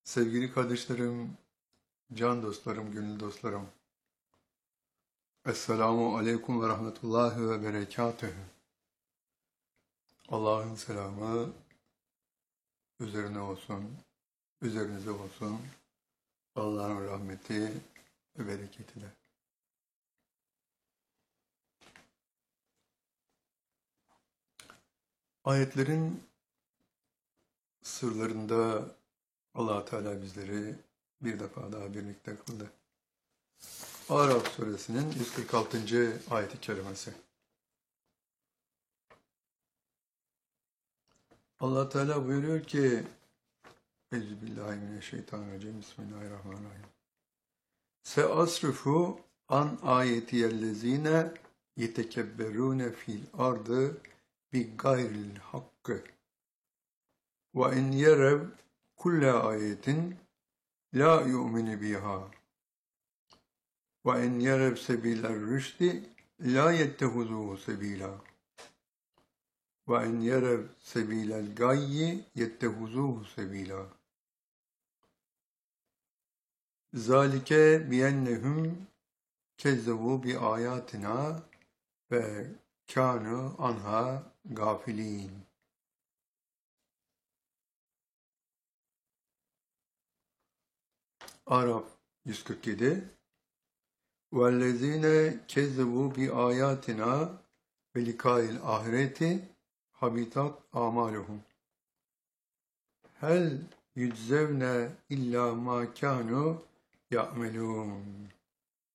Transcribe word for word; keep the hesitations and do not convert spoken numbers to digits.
Sevgili kardeşlerim, can dostlarım, gönül dostlarım. Esselamu Aleyküm ve Rahmetullahi ve Berekatühü. Allah'ın selamı üzerine olsun, üzerinize olsun. Allah'ın rahmeti ve bereketi de. Ayetlerin sırlarında Allah Teala bizleri bir defa daha birlikte kıldı. Araf suresinin yüz kırk altıncı ayet-i kerimesi. Allah Teala buyuruyor ki Euzubillahimineşşeytanirracim. Bismillahirrahmanirrahim. Seasrifu an ayetiyellezine yetekebberune fil ardı bi gayril hakkı ve in yerev kulle ayetin la yu'minu biha ve in yerev sebiler rüşdi la yettehuzuhu sebila ve in yerev sebilel gayyi yettehuzuhu sebila. Zalike biyennehum kezzebu bi ayatina ve kânû anha gafilin. Araf yüz kırk yedi. Vellezîne kezzebu bi ayatina ve likâil ahireti habitat amaluhum. Hel yüczevne illa ma kânû ya'melûn.